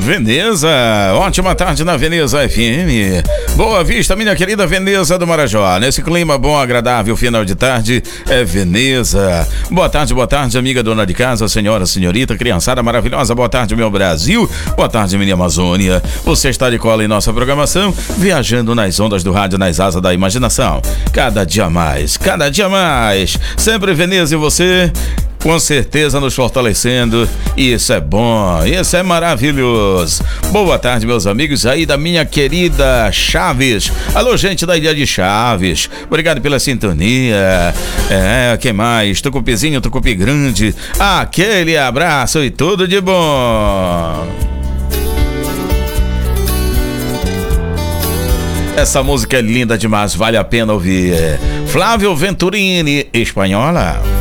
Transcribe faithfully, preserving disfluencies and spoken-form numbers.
Veneza, ótima tarde na Veneza F M. Boa Vista, minha querida Veneza do Marajó. Nesse clima bom, agradável, final de tarde, é Veneza. Boa tarde, boa tarde, amiga dona de casa, senhora, senhorita, criançada maravilhosa. Boa tarde, meu Brasil. Boa tarde, minha Amazônia. Você está de cola em nossa programação, viajando nas ondas do rádio, nas asas da imaginação. Cada dia mais, cada dia mais. Sempre Veneza e você, com certeza nos fortalecendo. Isso é bom, isso é maravilhoso. Boa tarde, meus amigos aí da minha querida Chaves. Alô, gente da ilha de Chaves. Obrigado pela sintonia. É, quem mais? Tucupizinho, Tucupi Grande. Aquele abraço e tudo de bom. Essa música é linda demais, vale a pena ouvir. Flávio Venturini, Espanhola.